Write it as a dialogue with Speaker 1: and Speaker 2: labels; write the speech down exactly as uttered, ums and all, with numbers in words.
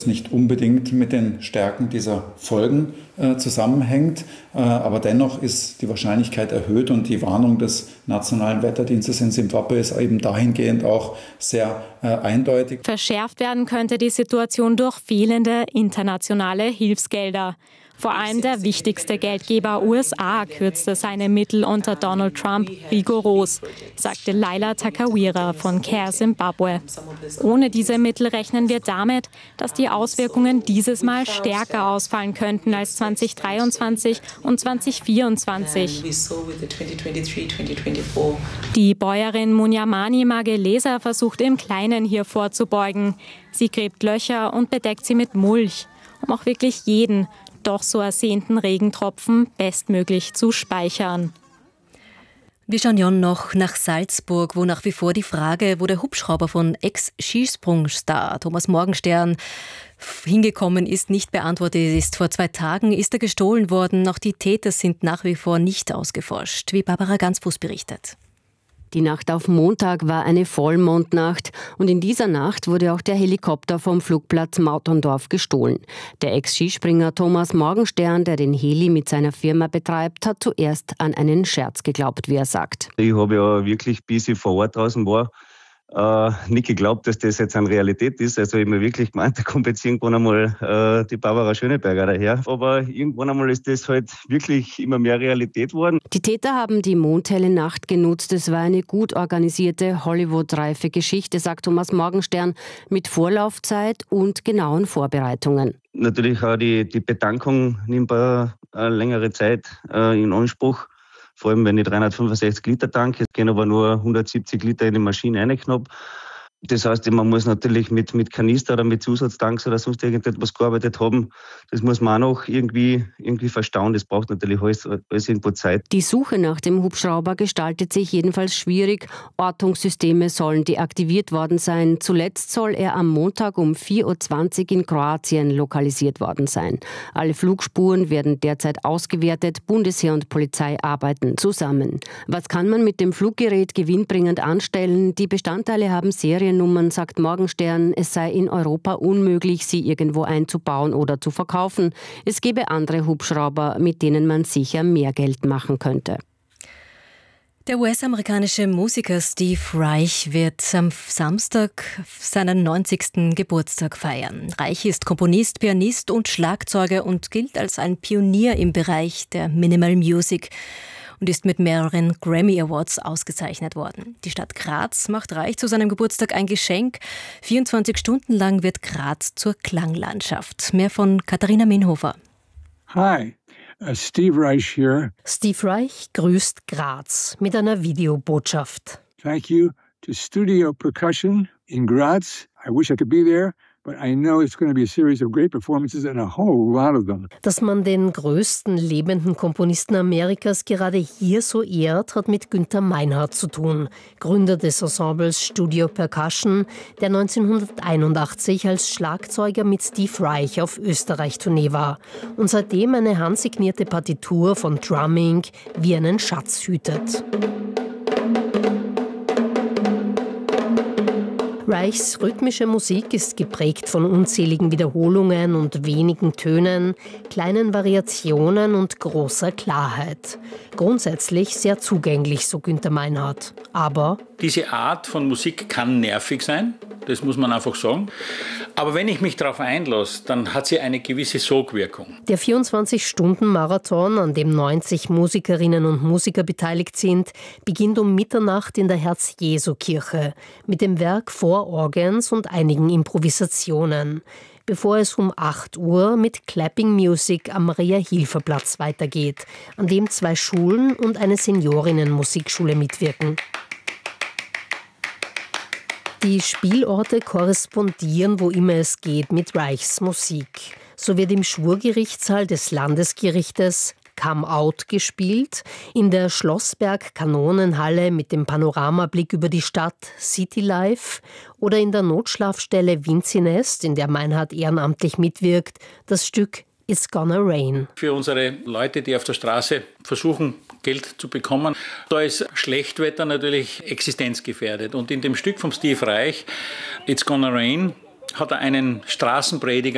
Speaker 1: nicht unbedingt mit den Stärken dieser Folgen äh, zusammenhängt, äh, aber dennoch ist die Wahrscheinlichkeit erhöht und die Warnung des Nationalen Wetterdienstes in Simbabwe ist eben dahingehend auch sehr äh, eindeutig.
Speaker 2: Verschärft werden könnte die Situation durch fehlende internationale Hilfsgelder. Vor allem der wichtigste Geldgeber U S A kürzte seine Mittel unter Donald Trump rigoros, sagte Laila Takawira von Care Zimbabwe. Ohne diese Mittel rechnen wir damit, dass die Auswirkungen dieses Mal stärker ausfallen könnten als zweitausenddreiundzwanzig und zweitausendvierundzwanzig. Die Bäuerin Munyamani Mageleza versucht im Kleinen hier vorzubeugen. Sie gräbt Löcher und bedeckt sie mit Mulch, um auch wirklich jeden doch so ersehnten Regentropfen bestmöglich zu speichern.
Speaker 3: Wir schauen ja noch nach Salzburg, wo nach wie vor die Frage, wo der Hubschrauber von Ex-Skisprungstar Thomas Morgenstern hingekommen ist, nicht beantwortet ist. Vor zwei Tagen ist er gestohlen worden. Auch die Täter sind nach wie vor nicht ausgeforscht, wie Barbara Gansfuß berichtet.
Speaker 4: Die Nacht auf Montag war eine Vollmondnacht und in dieser Nacht wurde auch der Helikopter vom Flugplatz Mauterndorf gestohlen. Der Ex-Skispringer Thomas Morgenstern, der den Heli mit seiner Firma betreibt, hat zuerst an einen Scherz geglaubt, wie er sagt.
Speaker 5: Ich habe ja wirklich, bis ich vor Ort draußen war, äh, nicht geglaubt, dass das jetzt eine Realität ist. Also ich habe mir wirklich gemeint, da kommt jetzt irgendwann einmal äh, die Barbara Schöneberger daher. Aber irgendwann einmal ist das halt wirklich immer mehr Realität geworden.
Speaker 4: Die Täter haben die mondhelle Nacht genutzt. Es war eine gut organisierte, Hollywood-reife Geschichte, sagt Thomas Morgenstern, mit Vorlaufzeit und genauen Vorbereitungen.
Speaker 5: Natürlich auch die, die Betankung nimmt eine, eine längere Zeit äh, in Anspruch. Vor allem, wenn ich dreihundertfünfundsechzig Liter tanke, gehen aber nur hundertsiebzig Liter in die Maschine reinknapp. Das heißt, man muss natürlich mit, mit Kanister oder mit Zusatztanks oder sonst irgendetwas gearbeitet haben. Das muss man auch noch irgendwie, irgendwie verstauen. Das braucht natürlich alles, alles irgendwo Zeit.
Speaker 4: Die Suche nach dem Hubschrauber gestaltet sich jedenfalls schwierig. Ortungssysteme sollen deaktiviert worden sein. Zuletzt soll er am Montag um vier Uhr zwanzig in Kroatien lokalisiert worden sein. Alle Flugspuren werden derzeit ausgewertet. Bundesheer und Polizei arbeiten zusammen. Was kann man mit dem Fluggerät gewinnbringend anstellen? Die Bestandteile haben Serien Nummern, sagt Morgenstern, es sei in Europa unmöglich, sie irgendwo einzubauen oder zu verkaufen. Es gebe andere Hubschrauber, mit denen man sicher mehr Geld machen könnte.
Speaker 3: Der U S-amerikanische Musiker Steve Reich wird am Samstag seinen neunzigsten Geburtstag feiern. Reich ist Komponist, Pianist und Schlagzeuger und gilt als ein Pionier im Bereich der Minimal Music und ist mit mehreren Grammy Awards ausgezeichnet worden. Die Stadt Graz macht Reich zu seinem Geburtstag ein Geschenk. vierundzwanzig Stunden lang wird Graz zur Klanglandschaft. Mehr von Katharina Minhofer.
Speaker 6: Hi, uh, Steve Reich here.
Speaker 7: Steve Reich grüßt Graz mit einer Videobotschaft.
Speaker 6: Thank you to Studio Percussion in Graz. I wish I could be there. But I know it's going to be a series of great performances and a whole lot of them.
Speaker 7: Dass man den größten lebenden Komponisten Amerikas gerade hier so ehrt, hat mit Günther Meinhardt zu tun, Gründer des Ensembles Studio Percussion, der neunzehnhunderteinundachtzig als Schlagzeuger mit Steve Reich auf Österreich-Tournee war und seitdem eine handsignierte Partitur von Drumming wie einen Schatz hütet. Reichs rhythmische Musik ist geprägt von unzähligen Wiederholungen und wenigen Tönen, kleinen Variationen und großer Klarheit. Grundsätzlich sehr zugänglich, so Günther Meinhardt. Aber
Speaker 8: diese Art von Musik kann nervig sein, das muss man einfach sagen. Aber wenn ich mich darauf einlasse, dann hat sie eine gewisse Sogwirkung.
Speaker 7: Der vierundzwanzig-Stunden-Marathon, an dem neunzig Musikerinnen und Musiker beteiligt sind, beginnt um Mitternacht in der Herz-Jesu-Kirche mit dem Werk Four Organs und einigen Improvisationen, bevor es um acht Uhr mit Clapping Music am Maria-Hilfer-Platz weitergeht, an dem zwei Schulen und eine Seniorinnen-Musikschule mitwirken. Die Spielorte korrespondieren, wo immer es geht, mit Reichs Musik. So wird im Schwurgerichtssaal des Landesgerichtes Come Out gespielt, in der Schlossberg-Kanonenhalle mit dem Panoramablick über die Stadt City Life oder in der Notschlafstelle Vinzinest, in der Meinhardt ehrenamtlich mitwirkt, das Stück It's Gonna Rain.
Speaker 8: Für unsere Leute, die auf der Straße versuchen, Geld zu bekommen, da ist Schlechtwetter natürlich existenzgefährdet. Und in dem Stück von Steve Reich, It's Gonna Rain, hat er einen Straßenprediger